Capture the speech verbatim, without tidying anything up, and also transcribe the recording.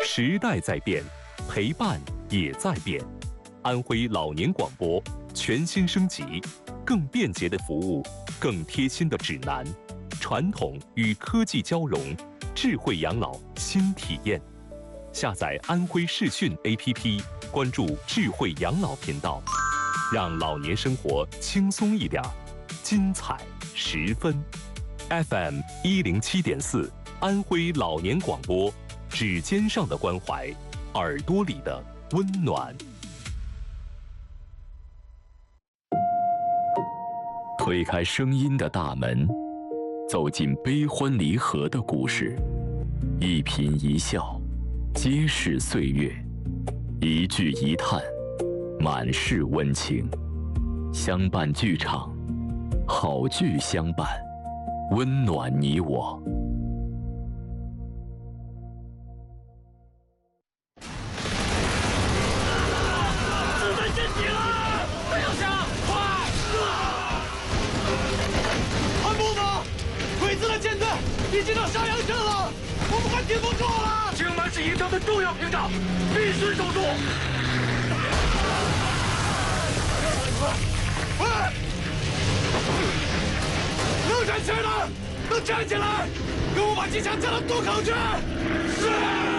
时代在变，陪伴也在变。安徽老年广播全新升级，更便捷的服务，更贴心的指南，传统与科技交融，智慧养老新体验。下载安徽视讯 A P P， 关注智慧养老频道，让老年生活轻松一点，精彩十分。F M 一零七点四，安徽老年广播，指尖上的关怀，耳朵里的温暖。 推开声音的大门，走进悲欢离合的故事，一颦一笑，皆是岁月；一句一叹，满是温情。相伴剧场，好剧相伴，温暖你我。 子弹进体了！不要想，快！看步吧，鬼子的舰队已经到沙洋镇了，我们快挺不住了！荆门是营城的重要屏障，必须守住！快！能站起来的，能站起来，跟我把机枪架到渡口去！是。